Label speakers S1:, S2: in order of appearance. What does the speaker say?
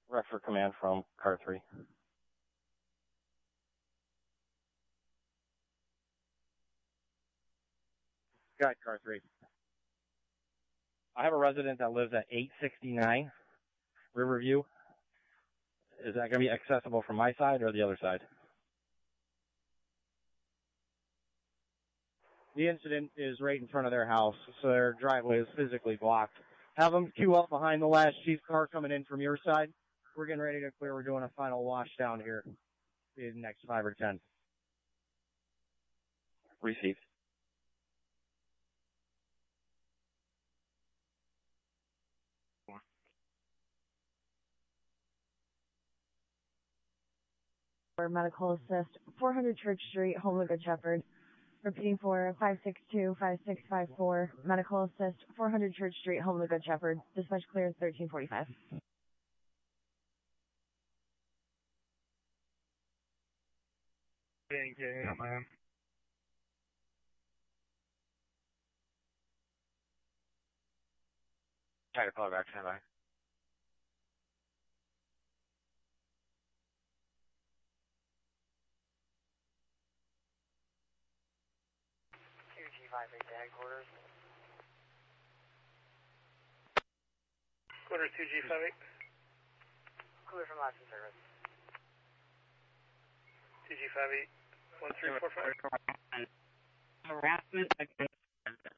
S1: Refer command from car 3. Got car 3. I have a resident that lives at 869 Riverview. Is that going to be accessible from my side or the other side? The incident is right in front of their house, so their driveway is physically blocked. Have them queue up behind the last chief car coming in from your side. We're getting ready to clear. We're doing a final wash down here in the next 5 or 10. Received.
S2: For medical assist, 400 Church Street, Homewood, Good Shepherd. Repeating for 562-5654, medical assist, 400 Church Street, Homewood, Good Shepherd. Dispatch clears 1345.
S3: Thank you, man. Try to call back, standby.
S4: QG58 to headquarters.
S3: Quarter 2G58.
S4: Clear from license service.
S3: 2G58, 1345.
S5: Harassment against